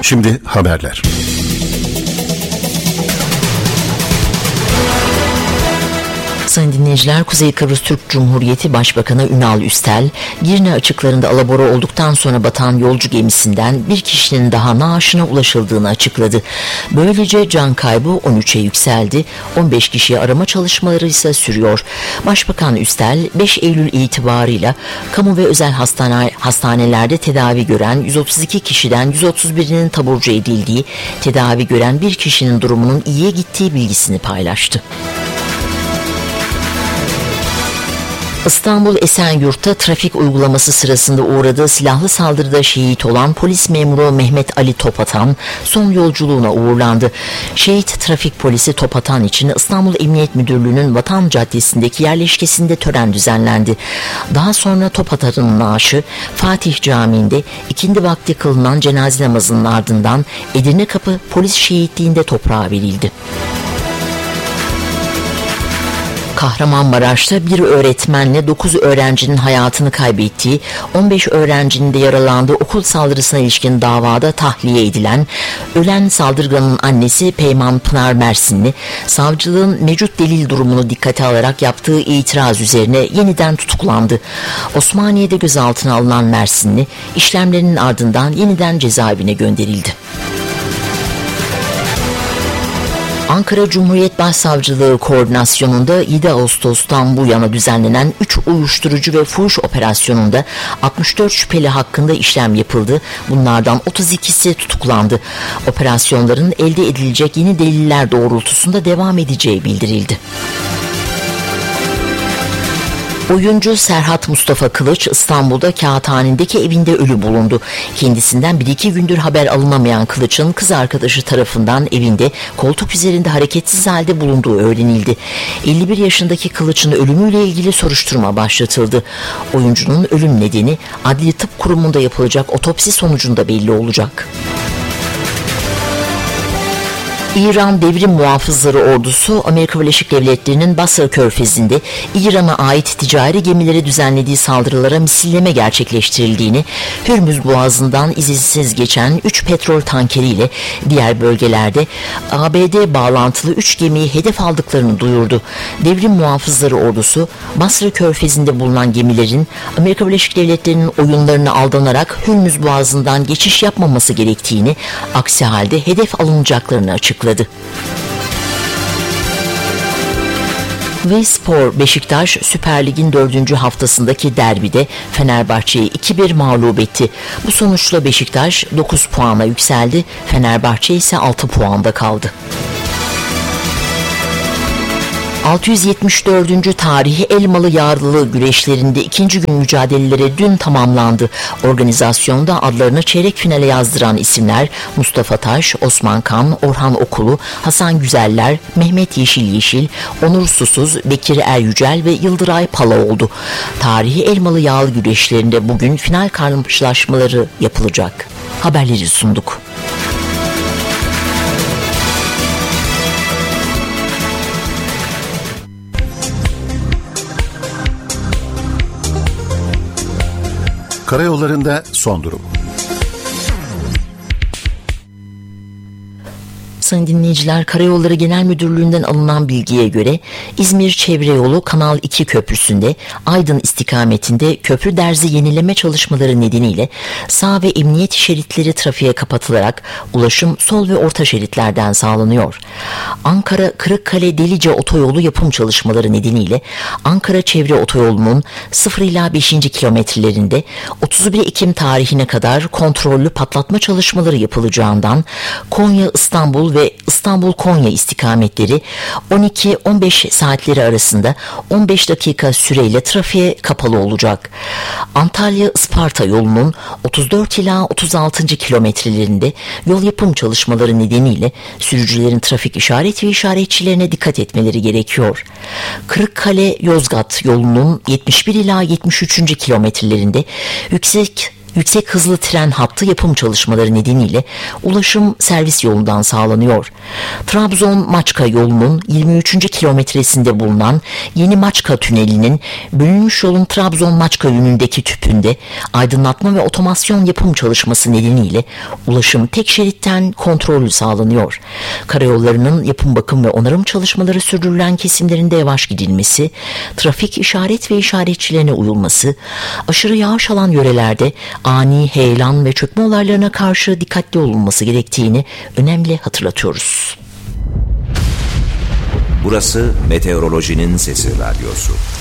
Şimdi haberler. Sayın dinleyiciler, Kuzey Kıbrıs Türk Cumhuriyeti Başbakanı Ünal Üstel, Girne açıklarında alabora olduktan sonra batan yolcu gemisinden bir kişinin daha naaşına ulaşıldığını açıkladı. Böylece can kaybı 13'e yükseldi. 15 kişiye arama çalışmaları ise sürüyor. Başbakan Üstel, 5 Eylül itibarıyla kamu ve özel hastanelerde tedavi gören 132 kişiden 131'inin taburcu edildiği, tedavi gören bir kişinin durumunun iyiye gittiği bilgisini paylaştı. İstanbul Esenyurt'ta trafik uygulaması sırasında uğradığı silahlı saldırıda şehit olan polis memuru Mehmet Ali Topatan son yolculuğuna uğurlandı. Şehit trafik polisi Topatan için İstanbul Emniyet Müdürlüğü'nün Vatan Caddesi'ndeki yerleşkesinde tören düzenlendi. Daha sonra Topatan'ın naaşı Fatih Camii'nde ikindi vakti kılınan cenaze namazının ardından Edirnekapı Polis Şehitliği'nde toprağa verildi. Kahramanmaraş'ta bir öğretmenle 9 öğrencinin hayatını kaybettiği, 15 öğrencinin de yaralandığı okul saldırısına ilişkin davada tahliye edilen, ölen saldırganın annesi Peyman Pınar Mersinli, savcılığın mevcut delil durumunu dikkate alarak yaptığı itiraz üzerine yeniden tutuklandı. Osmaniye'de gözaltına alınan Mersinli, işlemlerinin ardından yeniden cezaevine gönderildi. Ankara Cumhuriyet Başsavcılığı koordinasyonunda 7 Ağustos'tan bu yana düzenlenen 3 uyuşturucu ve fuhuş operasyonunda 64 şüpheli hakkında işlem yapıldı. Bunlardan 32'si tutuklandı. Operasyonların elde edilecek yeni deliller doğrultusunda devam edeceği bildirildi. Oyuncu Serhat Mustafa Kılıç İstanbul'da Kağıthane'deki evinde ölü bulundu. Kendisinden 1-2 gündür haber alınamayan Kılıç'ın kız arkadaşı tarafından evinde koltuk üzerinde hareketsiz halde bulunduğu öğrenildi. 51 yaşındaki Kılıç'ın ölümüyle ilgili soruşturma başlatıldı. Oyuncunun ölüm nedeni Adli Tıp Kurumu'nda yapılacak otopsi sonucunda belli olacak. İran Devrim Muhafızları Ordusu, Amerika Birleşik Devletleri'nin Basra Körfezi'nde İran'a ait ticari gemilere düzenlediği saldırılara misilleme gerçekleştirildiğini, Hürmüz Boğazı'ndan izinsiz geçen 3 petrol tankeriyle diğer bölgelerde ABD bağlantılı 3 gemiyi hedef aldıklarını duyurdu. Devrim Muhafızları Ordusu, Basra Körfezi'nde bulunan gemilerin Amerika Birleşik Devletleri'nin oyunlarına aldanarak Hürmüz Boğazı'ndan geçiş yapmaması gerektiğini, aksi halde hedef alınacaklarını açıkladı. Ve spor, Beşiktaş Süper Lig'in 4. haftasındaki derbide Fenerbahçe'yi 2-1 mağlup etti. Bu sonuçla Beşiktaş 9 puana yükseldi, Fenerbahçe ise 6 puanda kaldı. 674. tarihi Elmalı Yağlı güreşlerinde ikinci gün mücadeleleri dün tamamlandı. Organizasyonda adlarını çeyrek finale yazdıran isimler Mustafa Taş, Osman Kan, Orhan Okulu, Hasan Güzeller, Mehmet Yeşil, Onur Susuz, Bekir Eryücel ve Yıldıray Pala oldu. Tarihi Elmalı Yağlı güreşlerinde bugün final karşılaşmaları yapılacak. Haberleri sunduk. Karayollarında son durum. Sayın dinleyiciler, Karayolları Genel Müdürlüğü'nden alınan bilgiye göre İzmir Çevre Yolu Kanal 2 Köprüsü'nde Aydın istikametinde köprü derzi yenileme çalışmaları nedeniyle sağ ve emniyet şeritleri trafiğe kapatılarak ulaşım sol ve orta şeritlerden sağlanıyor. Ankara Kırıkkale Delice Otoyolu yapım çalışmaları nedeniyle Ankara Çevre Otoyolu'nun 0 ila 5. kilometrelerinde 31 Ekim tarihine kadar kontrollü patlatma çalışmaları yapılacağından Konya İstanbul ve İstanbul-Konya istikametleri 12-15 saatleri arasında 15 dakika süreyle trafiğe kapalı olacak. Antalya-Isparta yolunun 34 ila 36. kilometrelerinde yol yapım çalışmaları nedeniyle sürücülerin trafik işaret ve işaretçilerine dikkat etmeleri gerekiyor. Kırıkkale-Yozgat yolunun 71 ila 73. kilometrelerinde yüksek yüksek hızlı tren hattı yapım çalışmaları nedeniyle ulaşım servis yolundan sağlanıyor. Trabzon-Maçka yolunun 23. kilometresinde bulunan Yeni Maçka Tüneli'nin bölünmüş yolun Trabzon-Maçka yönündeki tüpünde aydınlatma ve otomasyon yapım çalışması nedeniyle ulaşım tek şeritten kontrollü sağlanıyor. Karayollarının yapım, bakım ve onarım çalışmaları sürdürülen kesimlerinde yavaş gidilmesi, trafik işaret ve işaretçilerine uyulması, aşırı yağış alan yörelerde ani heyelan ve çökme olaylarına karşı dikkatli olunması gerektiğini önemli hatırlatıyoruz. Burası Meteorolojinin Sesi Radyosu.